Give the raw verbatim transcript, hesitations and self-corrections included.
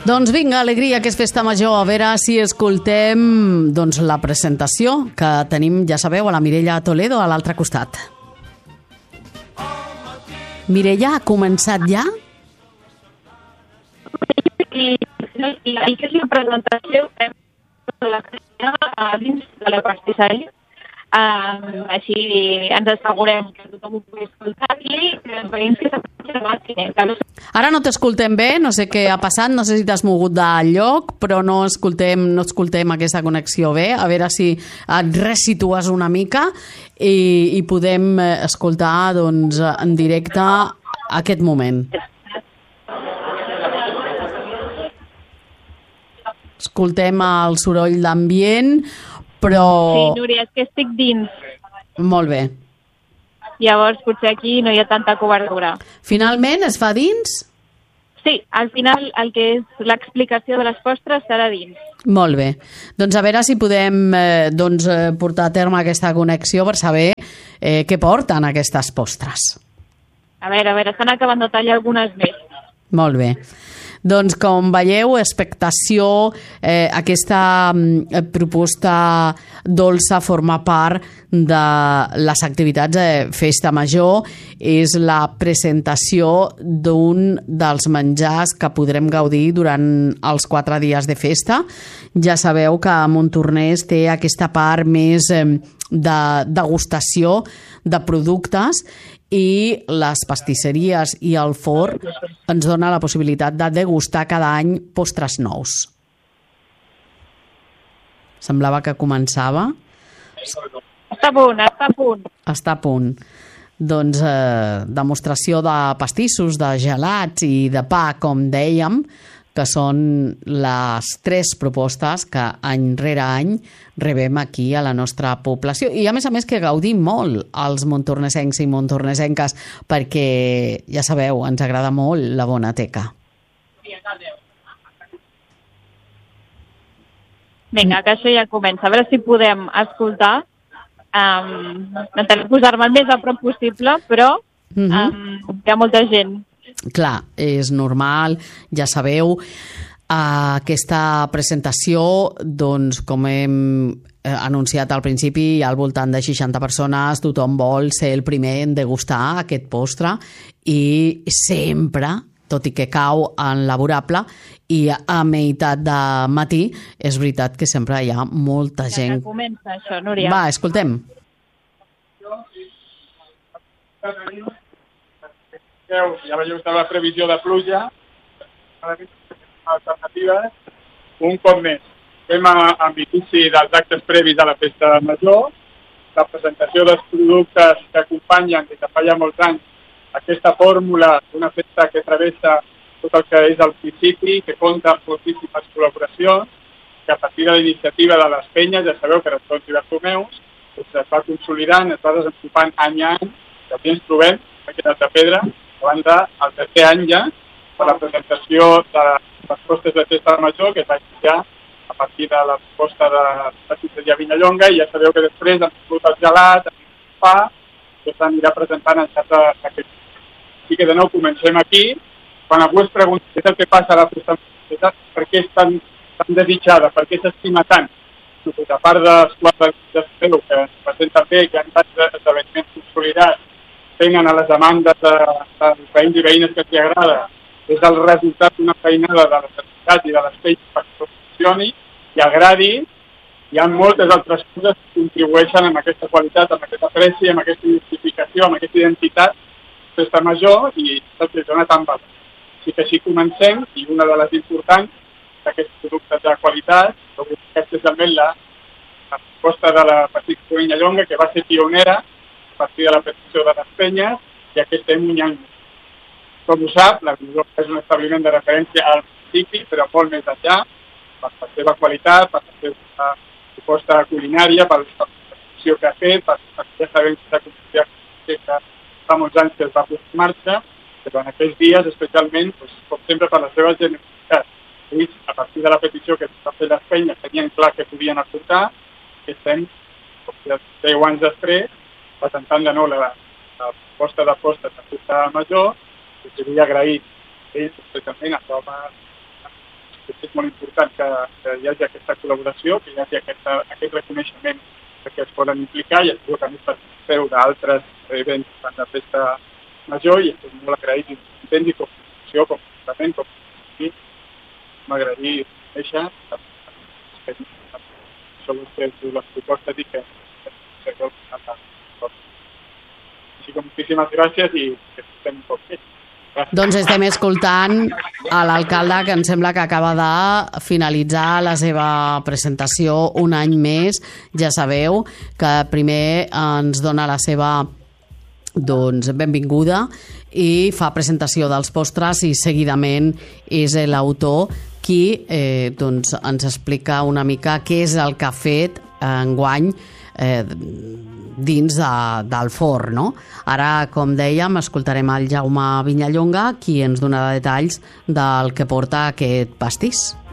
Doncs vinga, alegria, que és festa major. A veure si escoltem doncs, la presentació que tenim, ja sabeu, a la Mireia Toledo a l'altre costat. Mireia, ha començat ja? I, i aquesta presentació de la a dins de la pastisseria. Um, així ens assegurem que tothom ho pugui escoltar i que els veïns que s'apropen. Ara no t'escoltem bé, no sé què ha passat, no sé si t'has mogut del lloc, però no escoltem, no escoltem aquesta connexió bé. A veure si et resitues una mica i, i podem escoltar doncs, en directe aquest moment. Escoltem el soroll d'ambient, però... Sí, Núria, és que estic dins. Molt bé. Llavors, potser aquí no hi ha tanta cobertura. Finalment, es fa dins? Sí, al final el que és l'explicació de les postres serà dins. Molt bé. Doncs a veure si podem eh, doncs, portar a terme aquesta connexió per saber eh, què porten aquestes postres. A veure, a veure, estan acabant de tallar algunes més. Molt bé. Doncs com veieu, expectació, eh, aquesta eh, proposta dolça forma part de les activitats de Festa Major. És la presentació d'un dels menjars que podrem gaudir durant els quatre dies de festa. Ja sabeu que Montornès té aquesta part més eh, de degustació de productes i les pastisseries i el forn ens dona la possibilitat de degustar cada any postres nous. Semblava que començava. Està a punt, està a punt. Està a punt. Doncs eh, demostració de pastissos, de gelats i de pa, com dèiem, que són les tres propostes que any rere any rebem aquí a la nostra població. I a més a més que gaudim molt els montornesencs i montornesenques perquè, ja sabeu, ens agrada molt la bona teca. Vinga, que això ja comença. A veure si podem escoltar. Um, intentaré posar-me el més a prop possible, però um, uh-huh. hi ha molta gent. Clar, és normal, ja sabeu, aquesta presentació, doncs, com hem anunciat al principi, hi ha al voltant de seixanta persones, tothom vol ser el primer en degustar aquest postre i sempre, tot i que cau en laborable i a meitat de matí, és veritat que sempre hi ha molta gent. Ja comença això, Núria. Va, escoltem. Ja veieu que la previsió de pluja, alternatives, un cop més. Fem amb inici dels actes previs a la festa major, la presentació dels productes que acompanyen des de fa ja molts anys aquesta fórmula d'una festa que travessa tot el que és el principi, que compta amb moltíssimes col·laboracions, que a partir de la iniciativa de les penyes, ja sabeu que són diversos Bartomeus, es va consolidant, es va desenvolupant any a any, que avui ens trobem, aquí a de Pedra, davant del tercer any ja, per la presentació de les postres de festa major, que es va iniciar a partir de la proposta de la pastisseria Vinallonga, i ja sabeu que després han tingut el gelat, el pa, que s'anirà presentant en xarxa d'aquest. Així que de nou comencem aquí. Quan algú es pregunta què és el que passa a la festa major, per què és tan, tan desitjada, per què s'estima tant, doncs, a part dels quatre d'espero que ens presenten bé, que han estat esdeveniments consolidats, tenen a les demandes de, dels veïns i veïnes que t'hi agrada, és el resultat d'una feinada de les entitats i de les feines perquè funcioni i agradi. Hi ha moltes altres coses que contribueixen amb aquesta qualitat, amb aquesta apreci, amb aquesta identificació, amb aquesta identitat de festa major i el que dona tant valor. Així que així comencem, i una de les importants d'aquests productes de qualitat, aquesta és també la, la proposta de la pastisseria Vinallonga, que va ser pionera a partir de la petició de les penyes, i aquí estem un any. Com ho sap, la Vinallonga és un establiment de referència al municipi, però molt més enllà, per la seva qualitat, per la seva proposta culinària, per la presentació que ha fet, per la ja sabem que s'ha considerat que fa molts anys que es va posar en marxa, però en aquells dies, especialment, doncs, com sempre, per la seva generositat. Ells, a partir de la petició que es va fer les penyes, tenien clar que podien aportar, que estem, com deu anys després, presentant de nou la, la proposta de postres de festa major, i que vull agrair a ells, especialment a Thomas, és molt important que, que hi hagi aquesta col·laboració, que hi hagi aquesta, aquest reconeixement que es poden implicar, i espero també per fer d'altres events tant de festa major, i estic molt agraït i content, i com a funció, com a complement, com a m'agradaria conèixer sobre les propostes i que segueu endavant. Així que moltíssimes gràcies i que estem un poc més. Doncs estem escoltant a l'alcalde, que em sembla que acaba de finalitzar la seva presentació un any més. Ja sabeu que primer ens dona la seva doncs, benvinguda i fa presentació dels postres, i seguidament és l'autor qui eh, doncs, ens explica una mica què és el que ha fet enguany eh, dins de, del forn, no? Ara, com dèiem, escoltarem el Jaume Vinyallonga, qui ens donarà detalls del que porta aquest pastís.